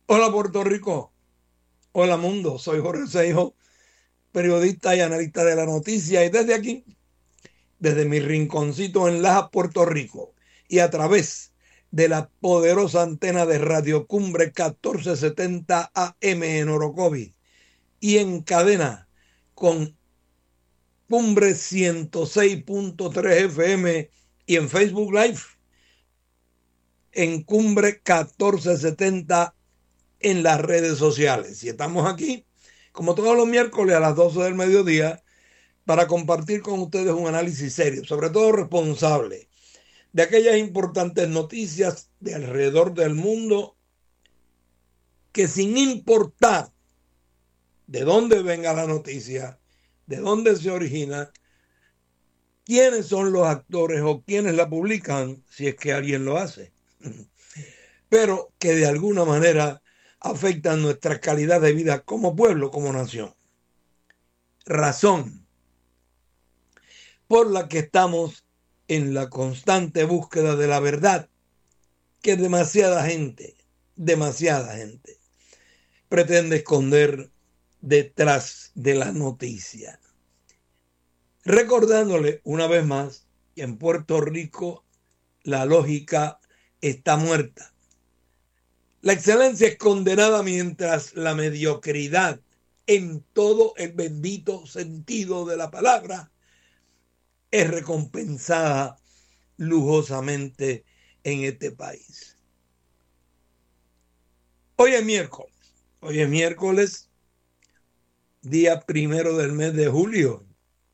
Hola Puerto Rico, hola mundo, soy Jorge Seijo, periodista y analista de la noticia y desde aquí, desde mi rinconcito en Lajas, Puerto Rico y a través de la poderosa antena de Radio Cumbre 1470 AM en Orocovi y en cadena con Cumbre 106.3 FM y en Facebook Live en Cumbre 1470 en las redes sociales. Y estamos aquí, como todos los miércoles a las 12 del mediodía, para compartir con ustedes un análisis serio, sobre todo responsable, de aquellas importantes noticias de alrededor del mundo que sin importar de dónde venga la noticia, de dónde se origina, quiénes son los actores o quiénes la publican, si es que alguien lo hace, pero que de alguna manera afectan nuestra calidad de vida como pueblo, como nación. Razón por la que estamos en la constante búsqueda de la verdad que demasiada gente, pretende esconder detrás de la noticia. Recordándole una vez más que en Puerto Rico la lógica está muerta. La excelencia es condenada mientras la mediocridad, en todo el bendito sentido de la palabra, es recompensada lujosamente en este país. Hoy es miércoles, día 1 del mes de julio.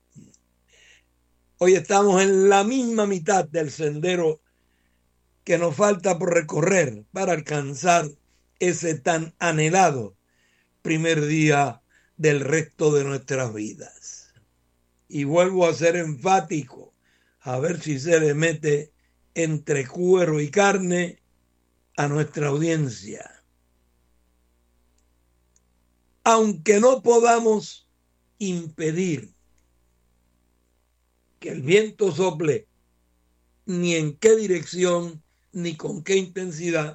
Hoy estamos en la misma mitad del sendero que nos falta por recorrer para alcanzar ese tan anhelado primer día del resto de nuestras vidas. Y vuelvo a ser enfático, a ver si se le mete entre cuero y carne a nuestra audiencia. Aunque no podamos impedir que el viento sople ni en qué dirección ni con qué intensidad,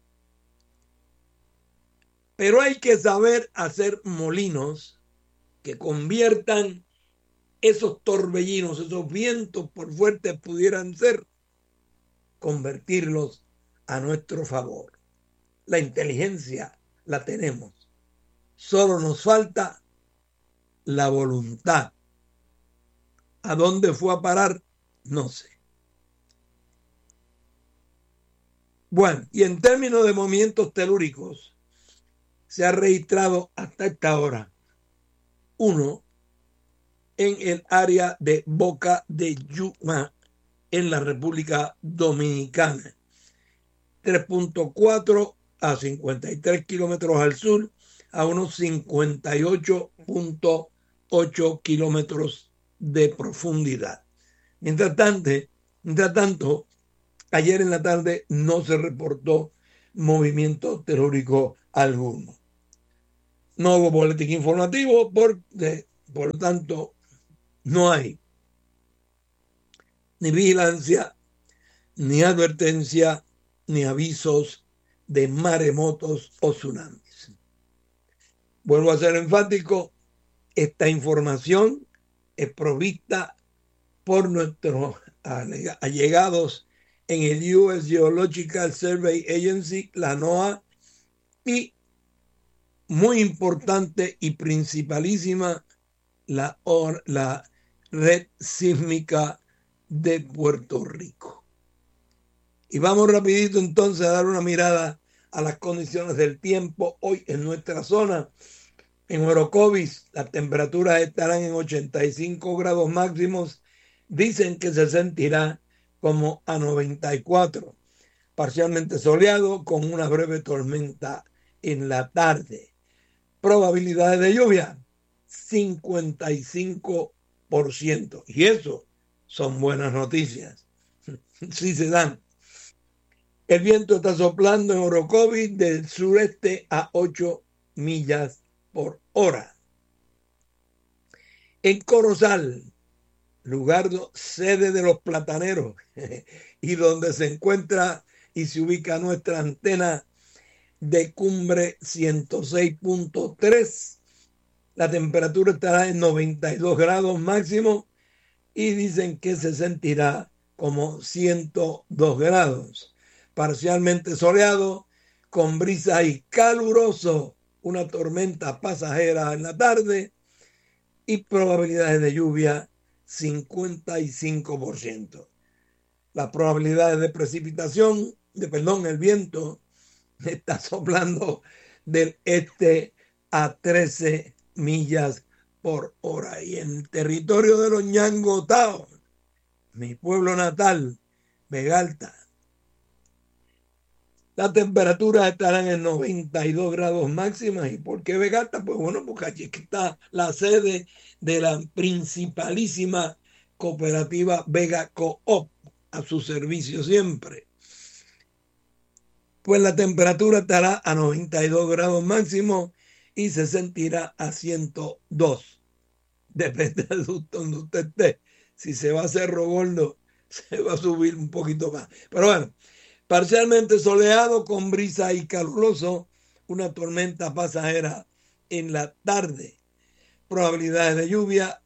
pero hay que saber hacer molinos que conviertan esos torbellinos, esos vientos, por fuertes pudieran ser, convertirlos a nuestro favor. La inteligencia la tenemos. Solo nos falta la voluntad. ¿A dónde fue a parar? No sé. Bueno, y en términos de movimientos telúricos, se ha registrado hasta esta hora uno en el área de Boca de Yuma, en la República Dominicana. 3.4 a 53 kilómetros al sur, a unos 58.8 kilómetros de profundidad. Mientras tanto, ayer en la tarde no se reportó movimiento telúrico alguno. No hubo boletín informativo, por lo tanto, no hay ni vigilancia, ni advertencia, ni avisos de maremotos o tsunamis. Vuelvo a ser enfático, esta información es provista por nuestros allegados en el US Geological Survey Agency, la NOAA, y muy importante y principalísima, la red sísmica de Puerto Rico. Y vamos rapidito entonces a dar una mirada a las condiciones del tiempo hoy en nuestra zona. En Orocovis las temperaturas estarán en 85 grados máximos. Dicen que se sentirá como a 94. Parcialmente soleado con una breve tormenta en la tarde. Probabilidades de lluvia, 55%. Y eso son buenas noticias. Sí se dan. El viento está soplando en Orocovis del sureste a 8 millas por hora. En Corozal, lugar sede de los plataneros y donde se encuentra y se ubica nuestra antena, de Cumbre 106.3. La temperatura estará en 92 grados máximo y dicen que se sentirá como 102 grados. Parcialmente soleado, con brisa y caluroso, una tormenta pasajera en la tarde y probabilidades de lluvia 55%. Las probabilidades de precipitación, el viento está soplando del este a 13 millas por hora. Y en el territorio de los ñangotaos, mi pueblo natal, Vega Alta, las temperaturas estarán en 92 grados máximas. ¿Y por qué Vega Alta? Pues bueno, porque allí está la sede de la principalísima cooperativa Vega Coop, a su servicio siempre. Pues la temperatura estará a 92 grados máximo y se sentirá a 102. Depende de donde usted esté. Si se va a Cerro Gordo, se va a subir un poquito más. Pero bueno, parcialmente soleado con brisa y caluroso, una tormenta pasajera en la tarde. Probabilidades de lluvia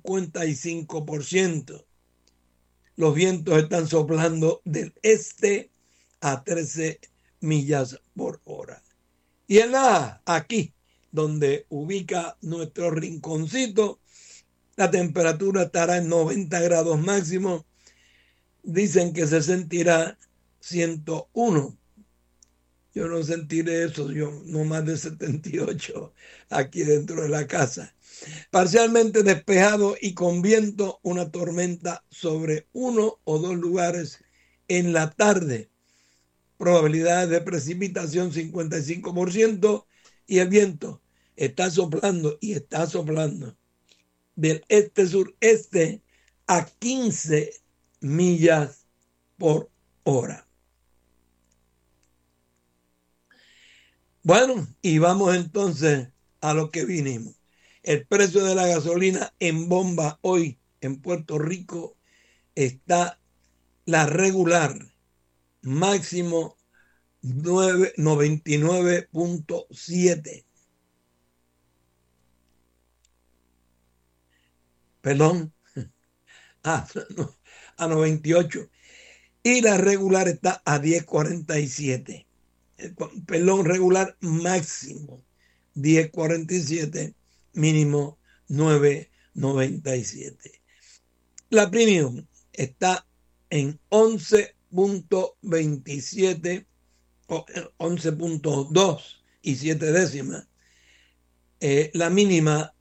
55%. Los vientos están soplando del este a 13 millas por hora. Y en aquí, donde ubica nuestro rinconcito, la temperatura estará en 90 grados máximo. Dicen que se sentirá 101. Yo no sentiré eso, yo no más de 78 aquí dentro de la casa. Parcialmente despejado y con viento, una tormenta sobre 1 o 2 lugares en la tarde. Probabilidades de precipitación 55% y el viento está soplando del este-sureste a 15 millas por hora. Bueno, y vamos entonces a lo que vinimos. El precio de la gasolina en bomba hoy en Puerto Rico está la regular máximo 99.7. Perdón, a 98. Y la regular está a 10.47. Perdón, regular máximo 10.47, mínimo 9.97. La premium está en 11.27 o 11.2 y 7 décimas. La mínima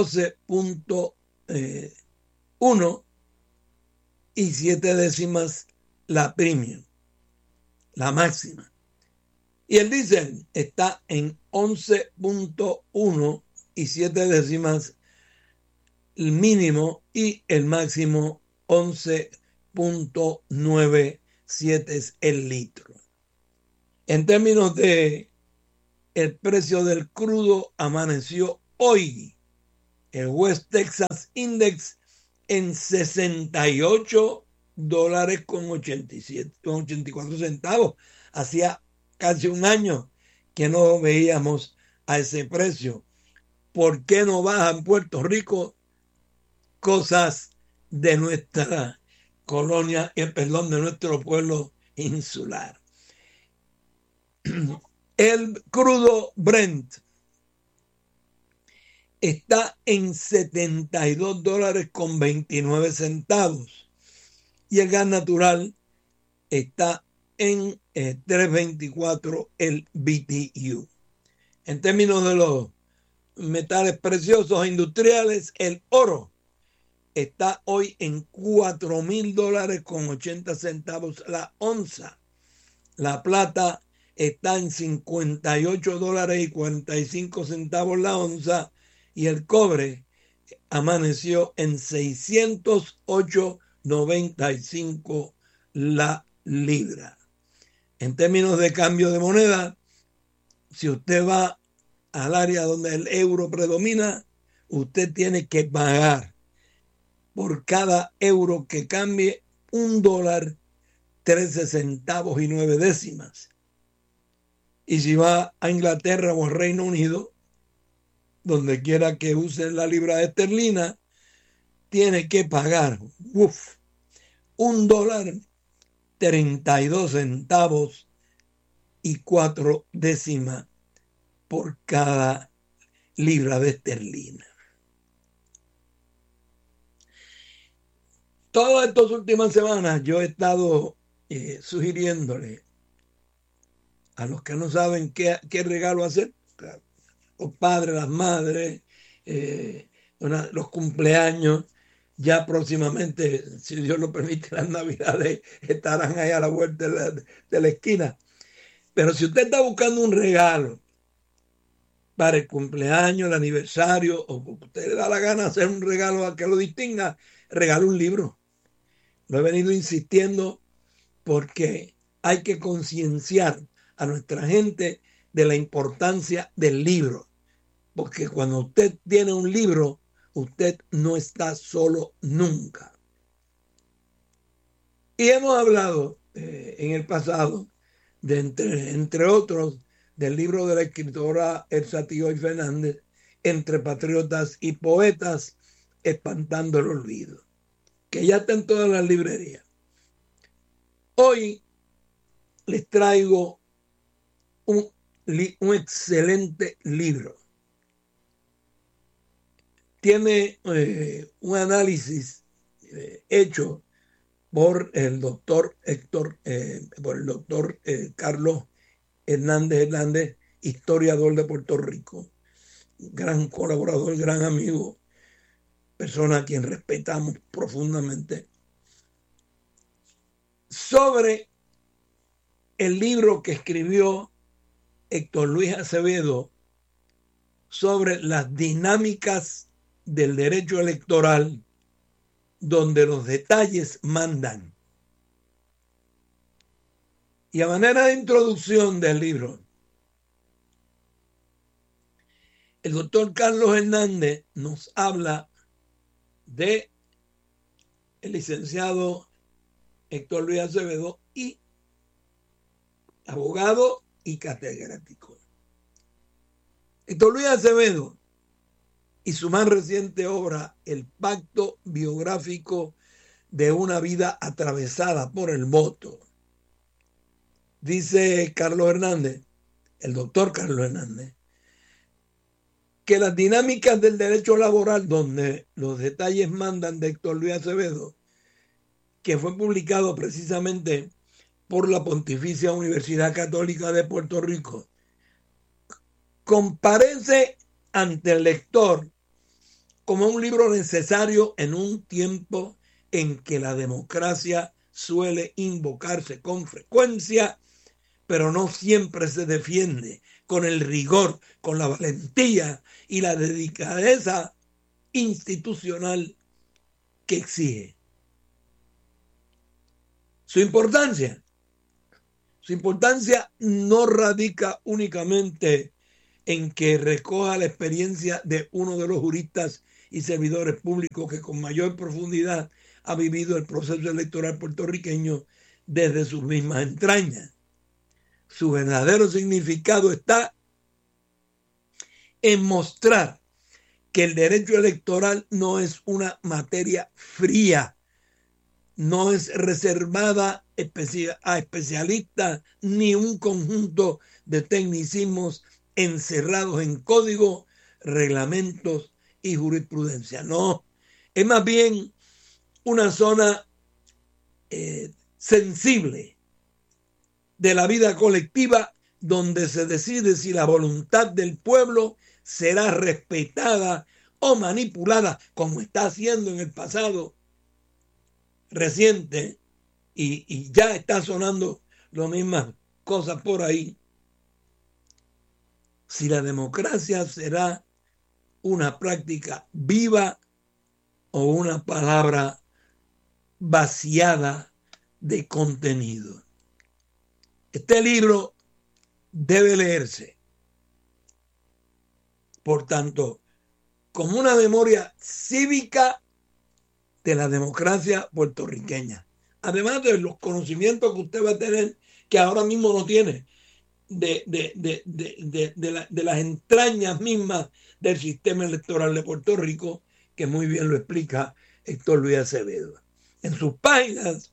12.1 y 7 décimas la premium, la máxima. Y el diésel está en 11.1 y 7 décimas el mínimo y el máximo 11.97 es el litro. En términos de el precio del crudo, amaneció hoy el West Texas Index en $67.84. Hacía casi un año que no veíamos a ese precio. ¿Por qué no baja en Puerto Rico? Cosas de nuestra colonia, de nuestro pueblo insular. El crudo Brent está en $72.29 y el gas natural está en 3.24 el BTU. En términos de los metales preciosos industriales, el oro está hoy en $4.000.80 la onza. La plata está en $58.45 la onza y el cobre amaneció en $608.95 la libra. En términos de cambio de moneda, si usted va al área donde el euro predomina, usted tiene que pagar por cada euro que cambie $1.13 y 9 décimas. Y si va a Inglaterra o al Reino Unido, donde quiera que use la libra esterlina, tiene que pagar $1.32.04 por cada libra de esterlina. Todas estas últimas semanas yo he estado sugiriéndole a los que no saben qué regalo hacer, los padres, las madres, los cumpleaños. Ya próximamente, si Dios lo permite, las navidades estarán ahí a la vuelta de la esquina. Pero si usted está buscando un regalo para el cumpleaños, el aniversario, o porque usted le da la gana de hacer un regalo a que lo distinga, regale un libro. Lo he venido insistiendo porque hay que concienciar a nuestra gente de la importancia del libro. Porque cuando usted tiene un libro, usted no está solo nunca. Y hemos hablado en el pasado, de entre otros, del libro de la escritora Elsa Tigoi Fernández, Entre patriotas y poetas, espantando el olvido, que ya está en todas las librerías. Hoy les traigo un excelente libro. Tiene un análisis hecho por el doctor Carlos Hernández, historiador de Puerto Rico, gran colaborador, gran amigo, persona a quien respetamos profundamente, sobre el libro que escribió Héctor Luis Acevedo sobre las dinámicas del derecho electoral, donde los detalles mandan. Y a manera de introducción del libro, el doctor Carlos Hernández nos habla de el licenciado Héctor Luis Acevedo, y abogado y catedrático. Héctor Luis Acevedo y su más reciente obra, El pacto biográfico de una vida atravesada por el voto. Dice Carlos Hernández, el doctor Carlos Hernández, que las dinámicas del derecho laboral, donde los detalles mandan, de Héctor Luis Acevedo, que fue publicado precisamente por la Pontificia Universidad Católica de Puerto Rico, comparece ante el lector como un libro necesario en un tiempo en que la democracia suele invocarse con frecuencia, pero no siempre se defiende con el rigor, con la valentía y la delicadeza institucional que exige. Su importancia no radica únicamente en que recoja la experiencia de uno de los juristas y servidores públicos que con mayor profundidad ha vivido el proceso electoral puertorriqueño desde sus mismas entrañas. Su verdadero significado está en mostrar que el derecho electoral no es una materia fría, no es reservada a especialistas ni un conjunto de tecnicismos encerrados en códigos, reglamentos y jurisprudencia. No, es más bien una zona sensible de la vida colectiva, donde se decide si la voluntad del pueblo será respetada o manipulada, como está haciendo en el pasado reciente, y ya está sonando las mismas cosas por ahí. Si la democracia será una práctica viva o una palabra vaciada de contenido. Este libro debe leerse, por tanto, como una memoria cívica de la democracia puertorriqueña. Además de los conocimientos que usted va a tener, que ahora mismo no tiene, de las entrañas mismas del sistema electoral de Puerto Rico, que muy bien lo explica Héctor Luis Acevedo. En sus páginas,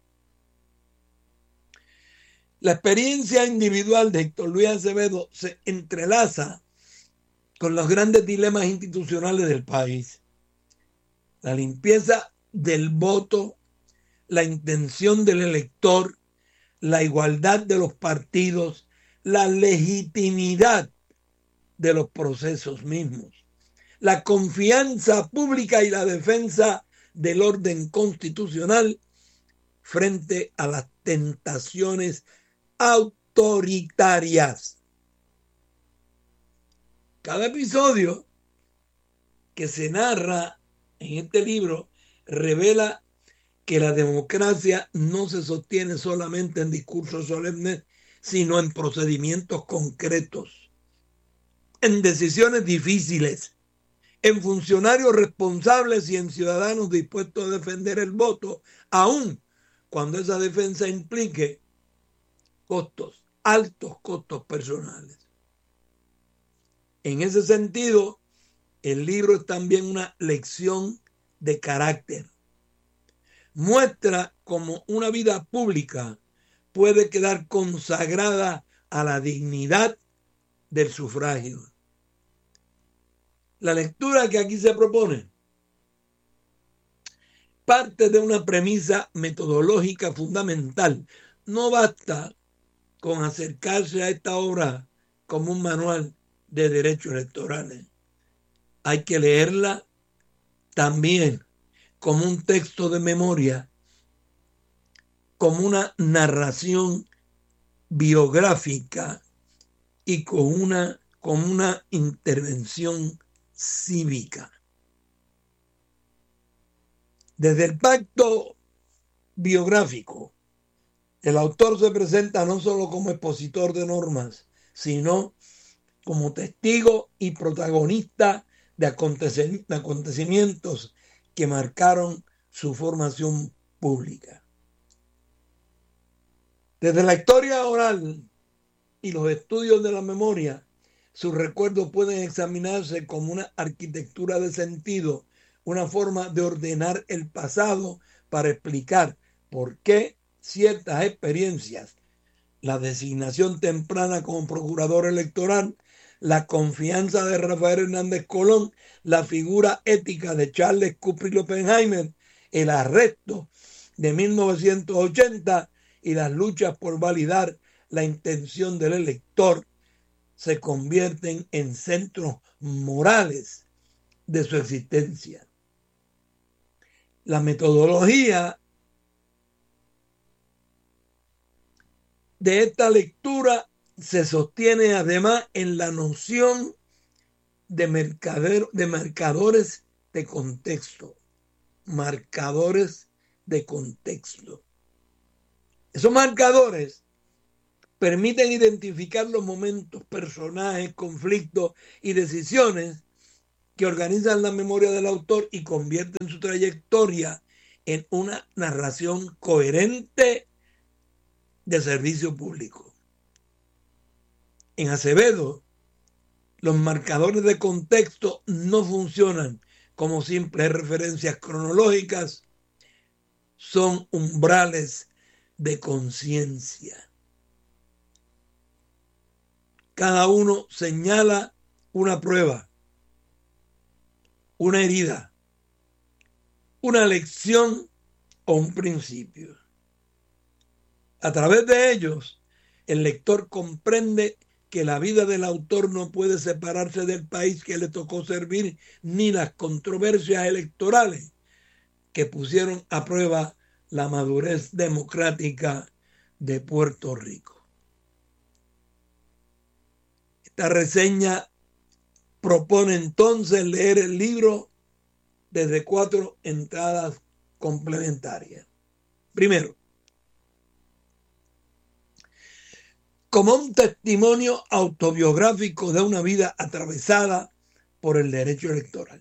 la experiencia individual de Héctor Luis Acevedo se entrelaza con los grandes dilemas institucionales del país. La limpieza del voto, la intención del elector, la igualdad de los partidos, la legitimidad de los procesos mismos, la confianza pública y la defensa del orden constitucional frente a las tentaciones autoritarias. Cada episodio que se narra en este libro revela que la democracia no se sostiene solamente en discursos solemnes, sino en procedimientos concretos, en decisiones difíciles, en funcionarios responsables y en ciudadanos dispuestos a defender el voto, aun cuando esa defensa implique costos, altos costos personales. En ese sentido, el libro es también una lección de carácter. Muestra cómo una vida pública puede quedar consagrada a la dignidad del sufragio. La lectura que aquí se propone parte de una premisa metodológica fundamental. No basta con acercarse a esta obra como un manual de derechos electorales. Hay que leerla también como un texto de memoria, como una narración biográfica y con una intervención cívica. Desde el pacto biográfico, el autor se presenta no solo como expositor de normas, sino como testigo y protagonista de acontecimientos que marcaron su formación pública. Desde la historia oral y los estudios de la memoria, sus recuerdos pueden examinarse como una arquitectura de sentido, una forma de ordenar el pasado para explicar por qué ciertas experiencias, la designación temprana como procurador electoral, la confianza de Rafael Hernández Colón, la figura ética de Charles Kuprin Oppenheimer, el arresto de 1980 y las luchas por validar la intención del elector se convierten en centros morales de su existencia. La metodología de esta lectura se sostiene además en la noción de marcadores de contexto. Marcadores de contexto. Esos marcadores permiten identificar los momentos, personajes, conflictos y decisiones que organizan la memoria del autor y convierten su trayectoria en una narración coherente de servicio público. En Acevedo, los marcadores de contexto no funcionan como simples referencias cronológicas, son umbrales de conciencia. Cada uno señala una prueba, una herida, una lección o un principio. A través de ellos, el lector comprende que la vida del autor no puede separarse del país que le tocó servir, ni las controversias electorales que pusieron a prueba la madurez democrática de Puerto Rico. Esta reseña propone entonces leer el libro desde 4 entradas complementarias. Primero, como un testimonio autobiográfico de una vida atravesada por el derecho electoral.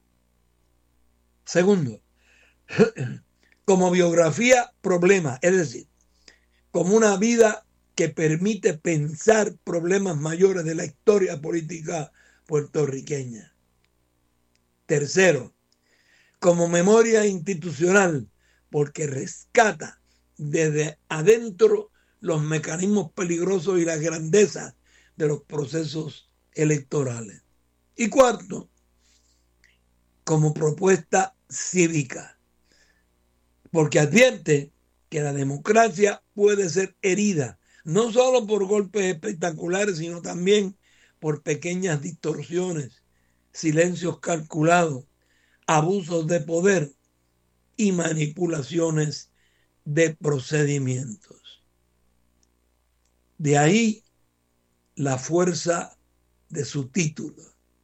Segundo, como biografía problema, es decir, como una vida que permite pensar problemas mayores de la historia política puertorriqueña. Tercero, como memoria institucional, porque rescata desde adentro los mecanismos peligrosos y las grandezas de los procesos electorales. Y cuarto, como propuesta cívica, porque advierte que la democracia puede ser herida, no solo por golpes espectaculares, sino también por pequeñas distorsiones, silencios calculados, abusos de poder y manipulaciones de procedimientos. De ahí la fuerza de su título.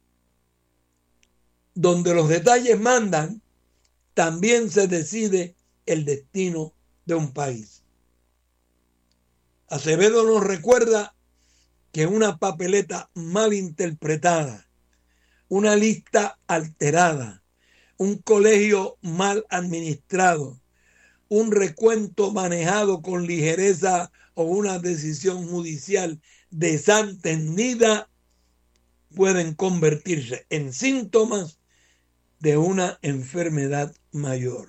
Donde los detalles mandan, también se decide el destino de un país. Acevedo nos recuerda que una papeleta mal interpretada, una lista alterada, un colegio mal administrado, un recuento manejado con ligereza o una decisión judicial desatendida pueden convertirse en síntomas de una enfermedad mayor.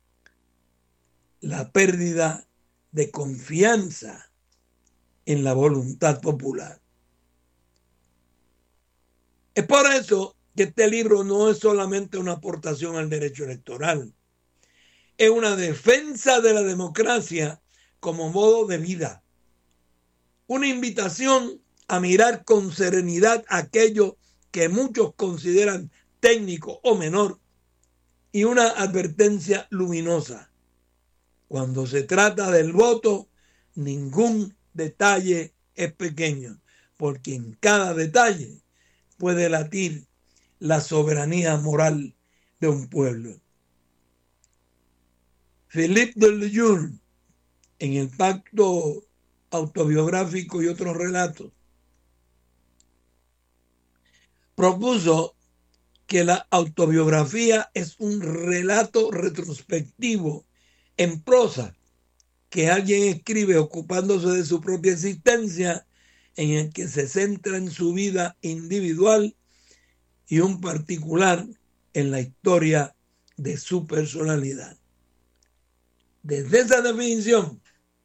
La pérdida de confianza en la voluntad popular. Es por eso que este libro no es solamente una aportación al derecho electoral, es una defensa de la democracia como modo de vida, una invitación a mirar con serenidad aquello que muchos consideran técnico o menor y una advertencia luminosa. Cuando se trata del voto, ningún detalle es pequeño, porque en cada detalle puede latir la soberanía moral de un pueblo. Philippe Delourdes, en el Pacto Autobiográfico y otros relatos, propuso que la autobiografía es un relato retrospectivo en prosa que alguien escribe ocupándose de su propia existencia, en el que se centra en su vida individual y un particular en la historia de su personalidad. Desde esa definición,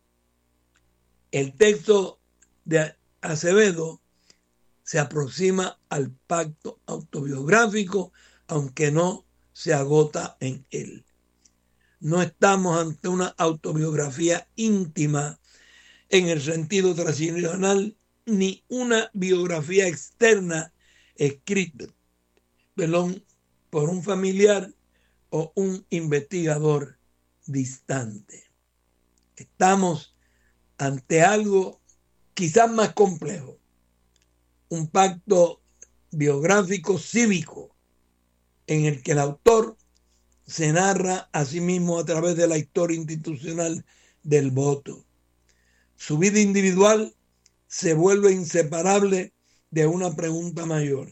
el texto de Acevedo se aproxima al pacto autobiográfico, aunque no se agota en él. No estamos ante una autobiografía íntima en el sentido tradicional, ni una biografía externa escrita por un familiar o un investigador distante. Estamos ante algo quizás más complejo, un pacto biográfico cívico en el que el autor se narra a sí mismo a través de la historia institucional del voto. Su vida individual se vuelve inseparable de una pregunta mayor.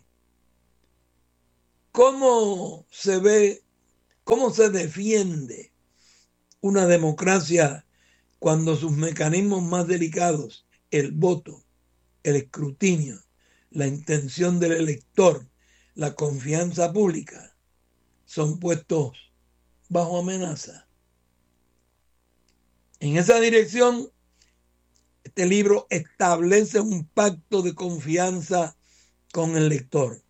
¿Cómo se defiende una democracia cuando sus mecanismos más delicados, el voto, el escrutinio, la intención del elector, la confianza pública, son puestos bajo amenaza? En esa dirección, este libro establece un pacto de confianza con el lector.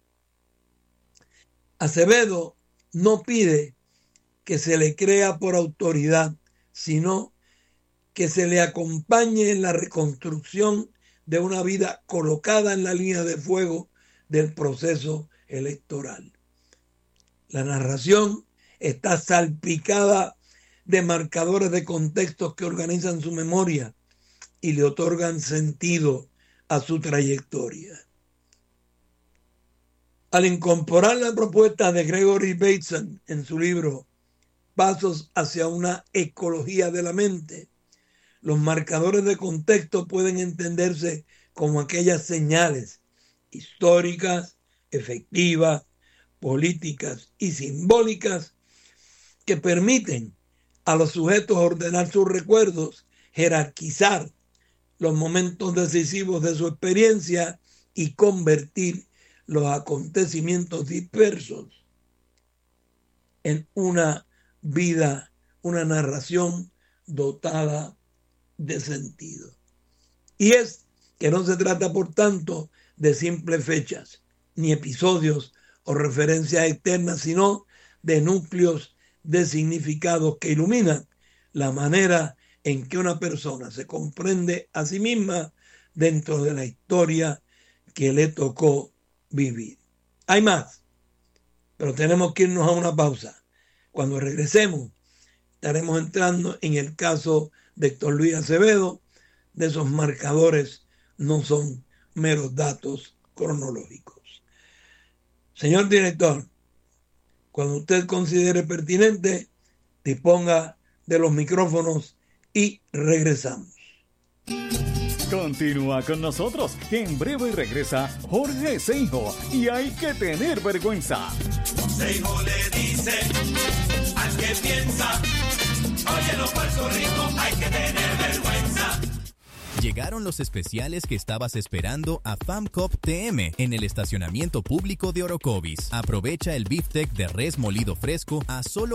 Acevedo no pide que se le crea por autoridad, sino que se le acompañe en la reconstrucción de una vida colocada en la línea de fuego del proceso electoral. La narración está salpicada de marcadores de contextos que organizan su memoria y le otorgan sentido a su trayectoria. Al incorporar la propuesta de Gregory Bateson en su libro Pasos hacia una ecología de la mente, los marcadores de contexto pueden entenderse como aquellas señales históricas, efectivas, políticas y simbólicas que permiten a los sujetos ordenar sus recuerdos, jerarquizar los momentos decisivos de su experiencia y convertir los acontecimientos dispersos en una vida, una narración dotada de sentido. Y es que no se trata, por tanto, de simples fechas, ni episodios o referencias externas, sino de núcleos de significados que iluminan la manera en que una persona se comprende a sí misma dentro de la historia que le tocó vivir. Hay más, pero tenemos que irnos a una pausa. Cuando regresemos, estaremos entrando en el caso de Héctor Luis Acevedo. De esos marcadores no son meros datos cronológicos. Señor director, cuando usted considere pertinente, disponga de los micrófonos y regresamos. Continúa con nosotros, que en breve regresa Jorge Seijo y hay que tener vergüenza. Seijo le dice al que piensa, óyelo, Puerto Rico, hay que tener vergüenza. Llegaron los especiales que estabas esperando a FAMCOP TM en el estacionamiento público de Orocovis. Aprovecha el beefsteak de res molido fresco a solo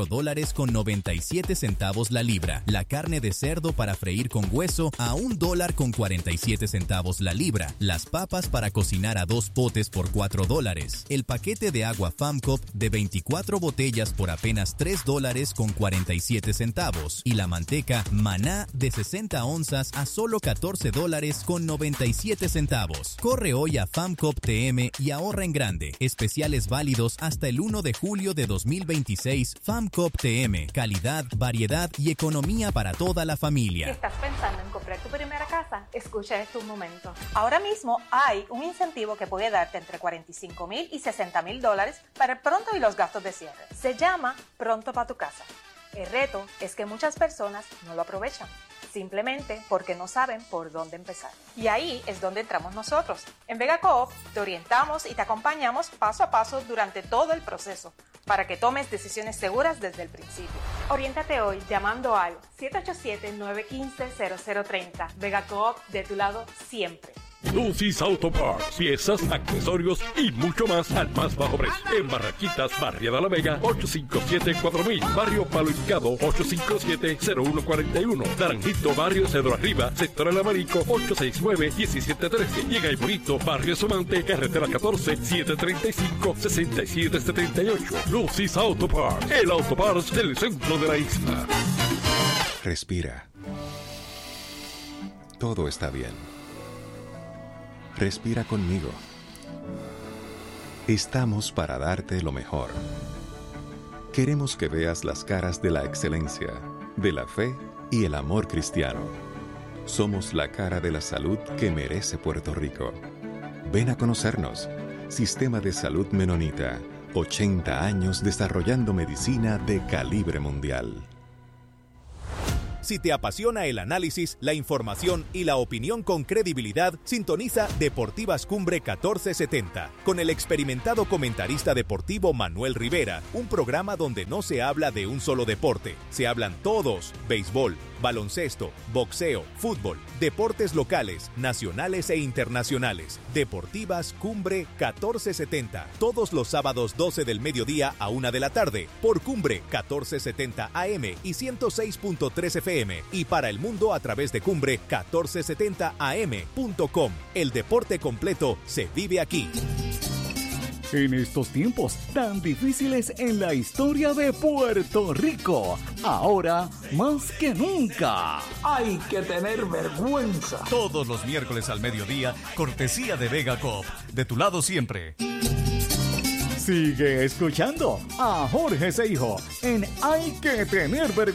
$4.97 la libra. La carne de cerdo para freír con hueso a $1.47 la libra. Las papas para cocinar a 2 potes por $4. El paquete de agua FAMCOP de 24 botellas por apenas $3.47. Y la manteca Maná de 60 onzas a solo $14.97. Corre hoy a FAMCOP TM y ahorra en grande. Especiales válidos hasta el 1 de julio de 2026. FAMCOP TM. Calidad, variedad y economía para toda la familia. Si estás pensando en comprar tu primera casa, escucha este un momento. Ahora mismo hay un incentivo que puede darte entre $45,000 y $60,000 para el pronto y los gastos de cierre. Se llama Pronto para tu casa. El reto es que muchas personas no lo aprovechan, simplemente porque no saben por dónde empezar. Y ahí es donde entramos nosotros. En Vega Coop te orientamos y te acompañamos paso a paso durante todo el proceso para que tomes decisiones seguras desde el principio. Oriéntate hoy llamando al 787-915-0030. Vega Coop, de tu lado siempre. Lucy's Auto Parts, piezas, accesorios y mucho más al más bajo precio. En Barraquitas, Barriada La Vega, 857-4000. Barrio Palo Hincado, 857-0141. Naranjito, Barrio Cedro Arriba, Sector El Amarico, 869-1713. Y en Ay Bonito, Barrio Somante, Carretera 14, 735-6778. Lucy's Auto Parts, el Auto Parts del centro de la isla. Respira. Todo está bien. Respira conmigo. Estamos para darte lo mejor. Queremos que veas las caras de la excelencia, de la fe y el amor cristiano. Somos la cara de la salud que merece Puerto Rico. Ven a conocernos. Sistema de Salud Menonita. 80 años desarrollando medicina de calibre mundial. Si te apasiona el análisis, la información y la opinión con credibilidad, sintoniza Deportivas Cumbre 1470 con el experimentado comentarista deportivo Manuel Rivera, un programa donde no se habla de un solo deporte, se hablan todos: béisbol, baloncesto, boxeo, fútbol, deportes locales, nacionales e internacionales. Deportivas Cumbre 1470, todos los sábados 12 del mediodía a 1 de la tarde, por Cumbre 1470 AM y 106.3 FM, y para el mundo a través de Cumbre1470am.com. El deporte completo se vive aquí. En estos tiempos tan difíciles en la historia de Puerto Rico, ahora más que nunca, hay que tener vergüenza. Todos los miércoles al mediodía, cortesía de Vega Coop, de tu lado siempre. Sigue escuchando a Jorge Seijo en Hay que tener vergüenza.